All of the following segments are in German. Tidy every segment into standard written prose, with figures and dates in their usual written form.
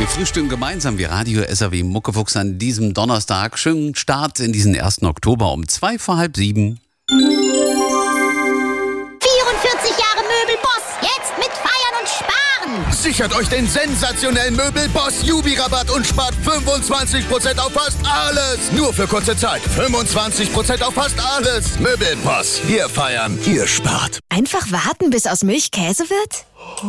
Wir frühstücken gemeinsam wie Radio SAW Muckefuchs an diesem Donnerstag. Schönen Start in diesen 1. Oktober um 6:45. 44 Jahre Möbelboss, jetzt mit Feiern und Sparen. Sichert euch den sensationellen Möbelboss Jubi-Rabatt und spart 25% auf fast alles. Nur für kurze Zeit. 25% auf fast alles. Möbelboss. Wir feiern, ihr spart. Einfach warten, bis aus Milch Käse wird?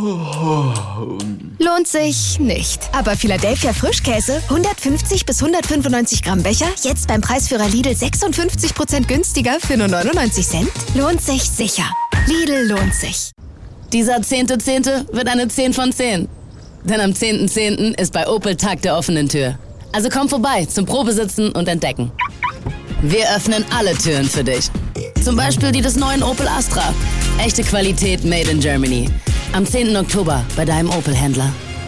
Lohnt sich nicht. Aber Philadelphia Frischkäse, 150 bis 195 Gramm Becher, jetzt beim Preisführer Lidl 56% günstiger für nur 99 Cent? Lohnt sich sicher. Lidl lohnt sich. Dieser 10.10. wird eine 10 von 10. Denn am 10.10. ist bei Opel Tag der offenen Tür. Also komm vorbei zum Probesitzen und Entdecken. Wir öffnen alle Türen für dich. Zum Beispiel die des neuen Opel Astra. Echte Qualität made in Germany. Am 10. Oktober bei deinem Opel-Händler.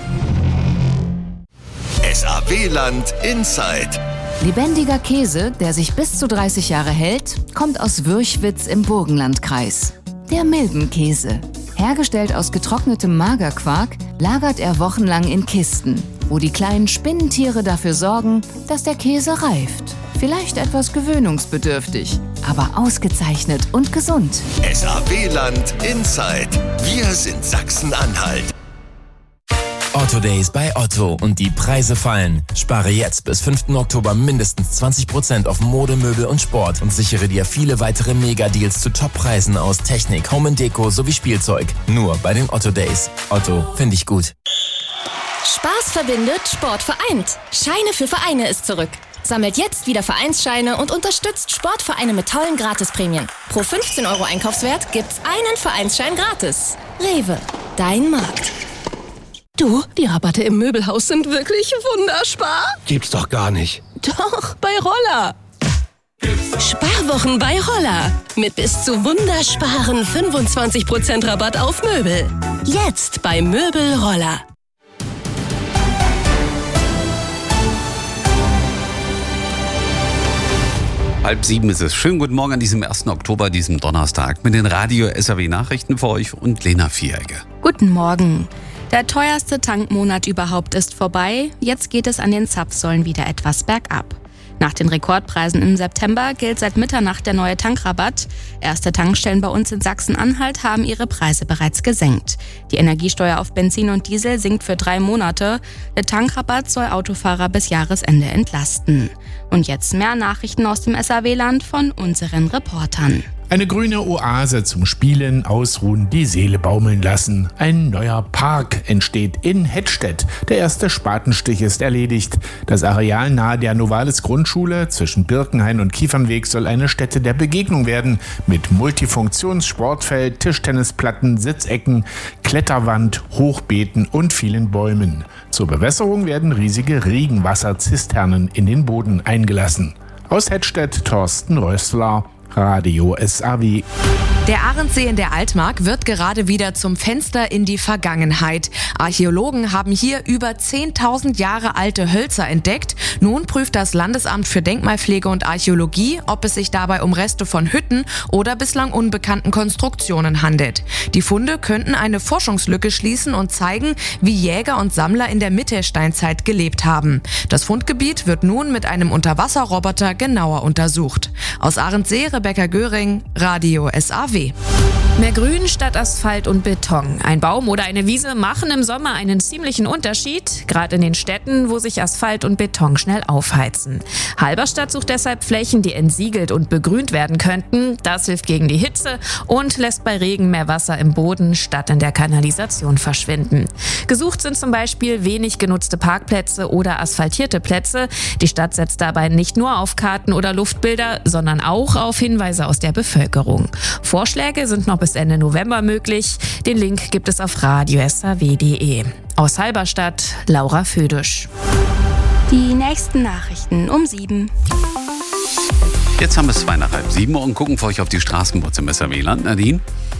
SAW-Land Inside. Lebendiger Käse, der sich bis zu 30 Jahre hält, kommt aus Würchwitz im Burgenlandkreis. Der Milbenkäse. Hergestellt aus getrocknetem Magerquark, lagert er wochenlang in Kisten, wo die kleinen Spinnentiere dafür sorgen, dass der Käse reift. Vielleicht etwas gewöhnungsbedürftig, aber ausgezeichnet und gesund. SAW-Land Inside. Wir sind Sachsen-Anhalt. Otto Days bei Otto und die Preise fallen. Spare jetzt bis 5. Oktober mindestens 20% auf Mode, Möbel und Sport und sichere dir viele weitere Mega-Deals zu Top-Preisen aus Technik, Home & Deko sowie Spielzeug. Nur bei den Otto Days. Otto, finde ich gut. Spaß verbindet, Sport vereint. Scheine für Vereine ist zurück. Sammelt jetzt wieder Vereinsscheine und unterstützt Sportvereine mit tollen Gratisprämien. Pro 15 € Einkaufswert gibt's einen Vereinsschein gratis. Rewe, dein Markt. Du, die Rabatte im Möbelhaus sind wirklich wunderspar. Gibt's doch gar nicht. Doch, bei Roller. Sparwochen bei Roller. Mit bis zu wundersparen 25% Rabatt auf Möbel. Jetzt bei Möbel Roller. Halb 7 ist es. Schönen guten Morgen an diesem 1. Oktober, diesem Donnerstag, mit den Radio SAW Nachrichten für euch und Lena Vieregge. Guten Morgen. Der teuerste Tankmonat überhaupt ist vorbei. Jetzt geht es an den Zapfsäulen wieder etwas bergab. Nach den Rekordpreisen im September gilt seit Mitternacht der neue Tankrabatt. Erste Tankstellen bei uns in Sachsen-Anhalt haben ihre Preise bereits gesenkt. Die Energiesteuer auf Benzin und Diesel sinkt für 3 Monate. Der Tankrabatt soll Autofahrer bis Jahresende entlasten. Und jetzt mehr Nachrichten aus dem SAW-Land von unseren Reportern. Eine grüne Oase zum Spielen, Ausruhen, die Seele baumeln lassen. Ein neuer Park entsteht in Hettstedt. Der erste Spatenstich ist erledigt. Das Areal nahe der Novalis Grundschule zwischen Birkenhain und Kiefernweg soll eine Stätte der Begegnung werden. Mit Multifunktions-Sportfeld, Tischtennisplatten, Sitzecken, Kletterwand, Hochbeeten und vielen Bäumen. Zur Bewässerung werden riesige Regenwasserzisternen in den Boden eingelassen. Aus Hettstedt, Thorsten Rössler, Radio SAW. Der Ahrensee in der Altmark wird gerade wieder zum Fenster in die Vergangenheit. Archäologen haben hier über 10.000 Jahre alte Hölzer entdeckt. Nun prüft das Landesamt für Denkmalpflege und Archäologie, ob es sich dabei um Reste von Hütten oder bislang unbekannten Konstruktionen handelt. Die Funde könnten eine Forschungslücke schließen und zeigen, wie Jäger und Sammler in der Mittelsteinzeit gelebt haben. Das Fundgebiet wird nun mit einem Unterwasserroboter genauer untersucht. Aus Ahrensee, Rebecca Göring, Radio SAW. Mehr Grün statt Asphalt und Beton. Ein Baum oder eine Wiese machen im Sommer einen ziemlichen Unterschied, gerade in den Städten, wo sich Asphalt und Beton schnell aufheizen. Halberstadt sucht deshalb Flächen, die entsiegelt und begrünt werden könnten. Das hilft gegen die Hitze und lässt bei Regen mehr Wasser im Boden statt in der Kanalisation verschwinden. Gesucht sind zum Beispiel wenig genutzte Parkplätze oder asphaltierte Plätze. Die Stadt setzt dabei nicht nur auf Karten oder Luftbilder, sondern auch auf Hinweise aus der Bevölkerung. Vorschläge sind noch bis Ende November möglich. Den Link gibt es auf radiosaw.de. Aus Halberstadt, Laura Födisch. Die nächsten Nachrichten um 7. Jetzt haben wir es 6:45 und gucken für euch auf die Straßenputze im SAW-Land. Nadine?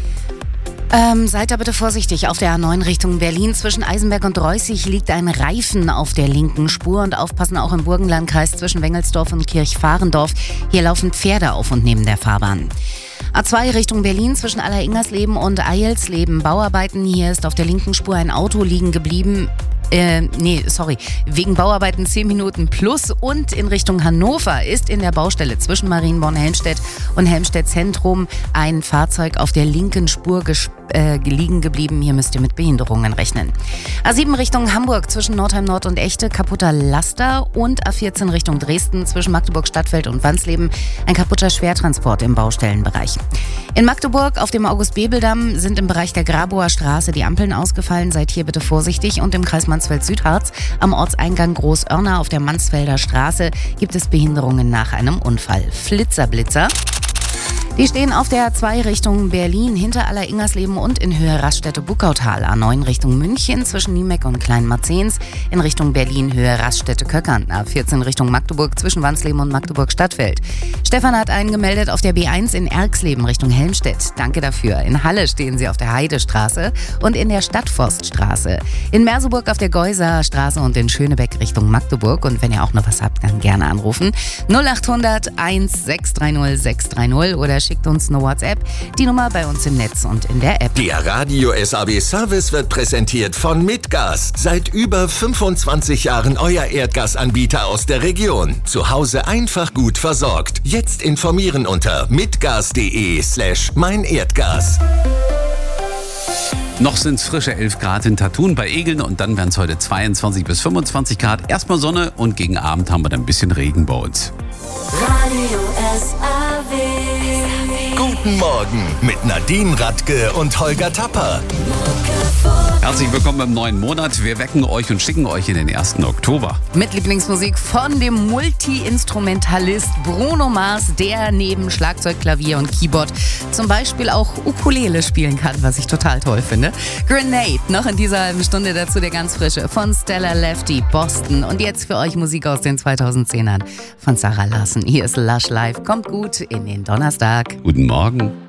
Seid da bitte vorsichtig. Auf der A9 Richtung Berlin zwischen Eisenberg und Reußig liegt ein Reifen auf der linken Spur. Und aufpassen auch im Burgenlandkreis zwischen Wengelsdorf und Kirchvahrendorf. Hier laufen Pferde auf und neben der Fahrbahn. A2 Richtung Berlin zwischen Alleringersleben und Eilsleben. Bauarbeiten. Hier ist auf der linken Spur ein Auto liegen geblieben. Wegen Bauarbeiten 10 Minuten plus und in Richtung Hannover ist in der Baustelle zwischen Marienborn-Helmstedt und Helmstedt Zentrum ein Fahrzeug auf der linken Spur liegen geblieben. Hier müsst ihr mit Behinderungen rechnen. A7 Richtung Hamburg zwischen Nordheim Nord und Echte, kaputter Laster und A14 Richtung Dresden zwischen Magdeburg Stadtfeld und Wansleben ein kaputter Schwertransport im Baustellenbereich. In Magdeburg auf dem August-Bebel-Damm sind im Bereich der Grabower Straße die Ampeln ausgefallen. Seid hier bitte vorsichtig. Und im Kreis Mansfeld-Südharz am Ortseingang Großörna auf der Mansfelder Straße gibt es Behinderungen nach einem Unfall. Flitzer-Blitzer. Die stehen auf der A2 Richtung Berlin hinter Aller-Ingersleben und in Höhe Raststätte-Buckautal. A9 Richtung München zwischen Niemeck und Kleinmarzens. In Richtung Berlin Höhe Raststätte-Köckern. A14 Richtung Magdeburg zwischen Wansleben und Magdeburg-Stadtfeld. Stefan hat einen gemeldet auf der B1 in Erxleben Richtung Helmstedt. Danke dafür. In Halle stehen sie auf der Heidestraße und in der Stadtforststraße. In Merseburg auf der Geuser Straße und in Schönebeck Richtung Magdeburg. Und wenn ihr auch noch was habt, dann gerne anrufen. 0800 1630 630 oder schickt uns eine WhatsApp. Die Nummer bei uns im Netz und in der App. Der Radio SAW Service wird präsentiert von Mitgas. Seit über 25 Jahren euer Erdgasanbieter aus der Region. Zu Hause einfach gut versorgt. Jetzt informieren unter mitgas.de/meinerdgas. Noch sind es frische 11 Grad in Tattun bei Egeln und dann werden es heute 22 bis 25 Grad. Erstmal Sonne und gegen Abend haben wir dann ein bisschen Regen bei uns. Radio SAW. Guten Morgen mit Nadine Radke und Holger Tapper. Herzlich willkommen im neuen Monat. Wir wecken euch und schicken euch in den 1. Oktober. Mit Lieblingsmusik von dem Multi-Instrumentalist Bruno Mars, der neben Schlagzeug, Klavier und Keyboard zum Beispiel auch Ukulele spielen kann, was ich total toll finde. Grenade, noch in dieser halben Stunde dazu der ganz frische von Stella Lefty, Boston. Und jetzt für euch Musik aus den 2010ern von Sarah Larsen. Hier ist Lush Live. Kommt gut in den Donnerstag. Guten Morgen.